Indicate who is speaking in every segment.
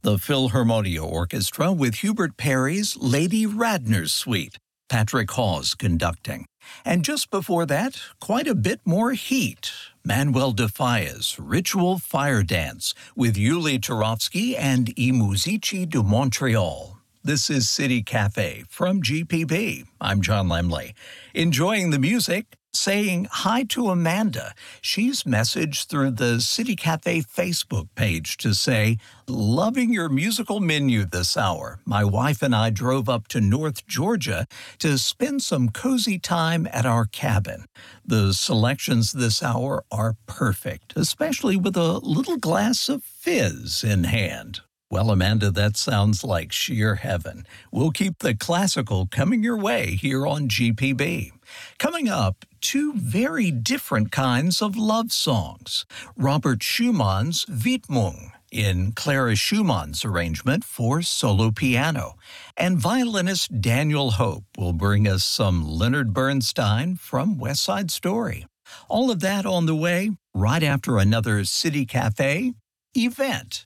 Speaker 1: the Philharmonia Orchestra with Hubert Perry's Lady Radnor's Suite, Patrick Hawes conducting. And just before that, quite a bit more heat. Manuel de Falla's Ritual Fire Dance with Yuli Turovsky and I Musici de Montreal. This is City Cafe from GPB. I'm John Lemley. Enjoying the music, saying hi to Amanda. She's messaged through the City Cafe Facebook page to say, loving your musical menu this hour. My wife and I drove up to North Georgia to spend some cozy time at our cabin. The selections this hour are perfect, especially with a little glass of fizz in hand. Well, Amanda, that sounds like sheer heaven. We'll keep the classical coming your way here on GPB. Coming up, two very different kinds of love songs. Robert Schumann's Widmung in Clara Schumann's arrangement for solo piano. And violinist Daniel Hope will bring us some Leonard Bernstein from West Side Story. All of that on the way right after another City Cafe event.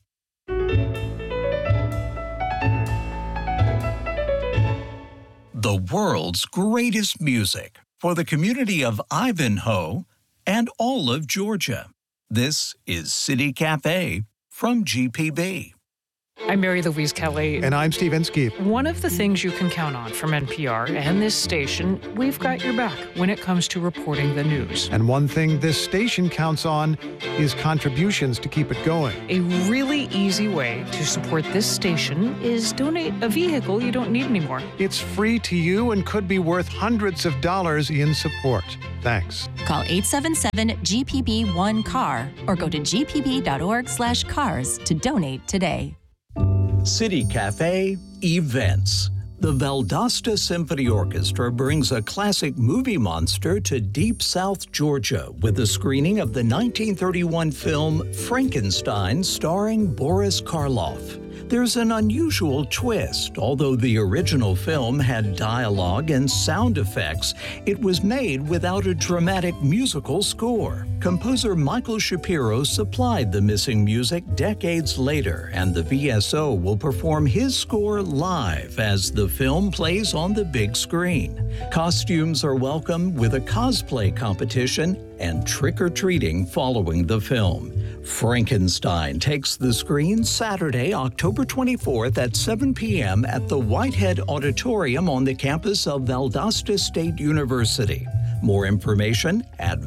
Speaker 1: The world's greatest music for the community of Ivanhoe and all of Georgia. This is City Cafe from GPB.
Speaker 2: I'm Mary Louise Kelly.
Speaker 3: And I'm Steve Inskeep.
Speaker 2: One of the things you can count on from NPR and this station, we've got your back when it comes to reporting the news.
Speaker 3: And one thing this station counts on is contributions to keep it going.
Speaker 2: A really easy way to support this station is donate a vehicle you don't need anymore.
Speaker 3: It's free to you and could be worth hundreds of dollars in support. Thanks.
Speaker 4: Call 877-GPB-1-CAR or go to gpb.org/cars to donate today.
Speaker 1: City Cafe events. The Valdosta Symphony Orchestra brings a classic movie monster to Deep South Georgia with a screening of the 1931 film Frankenstein starring Boris Karloff. There's an unusual twist. Although the original film had dialogue and sound effects, it was made without a dramatic musical score. Composer Michael Shapiro supplied the missing music decades later, and the VSO will perform his score live as the film plays on the big screen. Costumes are welcome with a cosplay competition and trick-or-treating following the film. Frankenstein takes the screen Saturday, October 24th at 7 p.m. at the Whitehead Auditorium on the campus of Valdosta State University. More information at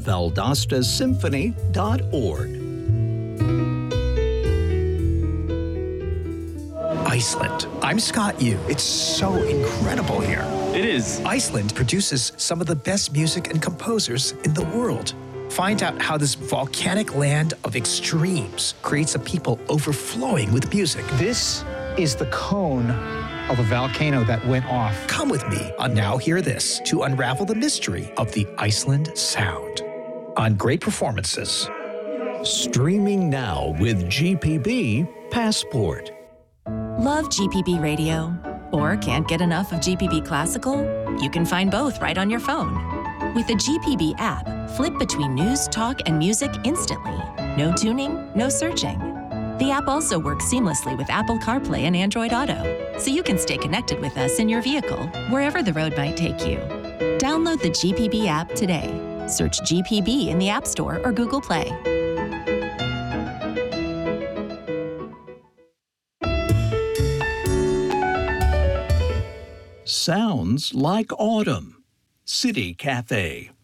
Speaker 1: valdostasymphony.org.
Speaker 5: Iceland. I'm Scott Yu. It's so incredible here.
Speaker 6: It is.
Speaker 5: Iceland produces some of the best music and composers in the world. Find out how this volcanic land of extremes creates a people overflowing with music.
Speaker 7: This is the cone of a volcano that went off.
Speaker 5: Come with me on Now Hear This to unravel the mystery of the Iceland sound on Great Performances.
Speaker 1: Streaming now with GPB Passport.
Speaker 4: Love GPB Radio? Or can't get enough of GPB Classical? You can find both right on your phone. With the GPB app, flip between news, talk, and music instantly. No tuning, no searching. The app also works seamlessly with Apple CarPlay and Android Auto, so you can stay connected with us in your vehicle, wherever the road might take you. Download the GPB app today. Search GPB in the App Store or Google Play.
Speaker 1: Sounds like autumn. City Cafe.